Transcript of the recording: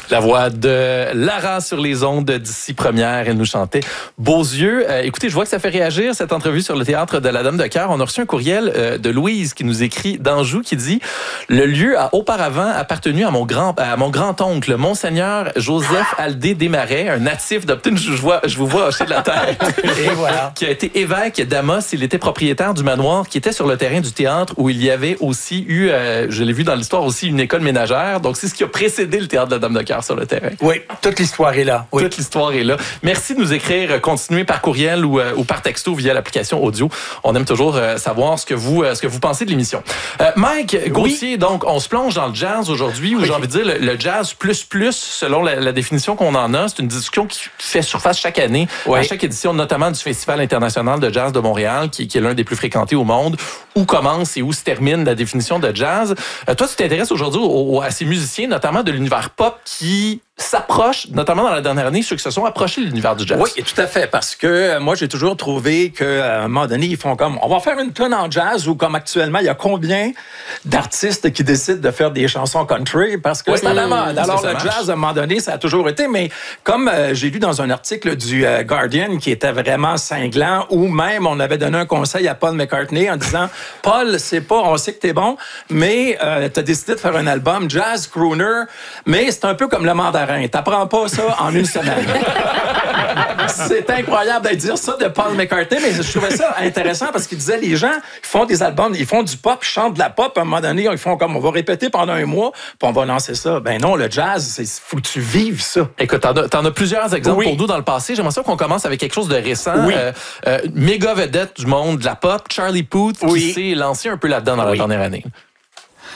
La voix de Lara sur les ondes d'ici première. Elle nous chantait Beaux yeux. Écoutez, je vois que ça fait réagir cette entrevue sur le théâtre de la Dame de Cœur. On a reçu un courriel de Louise qui nous écrit d'Anjou qui dit « Le lieu a auparavant appartenu à mon grand-oncle, Monseigneur Joseph Aldé Desmarais, un natif d'Optine. » Je vous vois hocher de la tête. Et voilà. Qui a été évêque d'Amos. Il était propriétaire du manoir qui était sur le terrain du théâtre où il y avait aussi eu, je l'ai vu dans l'histoire aussi, une école ménagère. Donc, c'est ce qui a précédé le théâtre de la Dame de Cœur sur le terrain. Oui, toute l'histoire est là. Oui. Toute l'histoire est là. Merci de nous écrire. Continuez par courriel ou par texto via l'application audio. On aime toujours savoir ce que vous pensez de l'émission. Mike Gauthier, donc, on se plonge dans le jazz aujourd'hui, où j'ai envie de dire le jazz plus, selon la définition qu'on en a. C'est une discussion qui fait surface chaque année, à chaque édition, notamment du Festival international de jazz de Montréal, qui est l'un des plus fréquentés au monde, où commence et où se termine la définition de jazz. Toi, tu t'intéresses aujourd'hui à ces musiciens, notamment de l'univers pop, qui s'approchent, notamment dans la dernière année, ceux qui se sont approchés de l'univers du jazz. Oui, tout à fait, parce que moi, j'ai toujours trouvé qu'à un moment donné, ils font comme, on va faire une tonne en jazz, ou comme actuellement, il y a combien d'artistes qui décident de faire des chansons country, parce que c'est à la mode. Alors, le jazz, à un moment donné, ça a toujours été, mais comme j'ai lu dans un article du Guardian, qui était vraiment cinglant, où même on avait donné un conseil à Paul McCartney en disant, Paul, on sait que t'es bon, mais t'as décidé de faire un album jazz crooner, mais c'est un peu comme le mandarin. T'apprends pas ça en une semaine. C'est incroyable de dire ça de Paul McCartney, mais je trouvais ça intéressant parce qu'il disait, les gens, ils font des albums, ils font du pop, ils chantent de la pop, à un moment donné, ils font comme, on va répéter pendant un mois, puis on va lancer ça. Ben non, le jazz, faut que tu vives ça. Écoute, t'en as plusieurs exemples pour nous dans le passé. J'aimerais ça qu'on commence avec quelque chose de récent. Oui. Méga vedette du monde de la pop, Charlie Puth, qui s'est lancé un peu là-dedans dans la dernière année.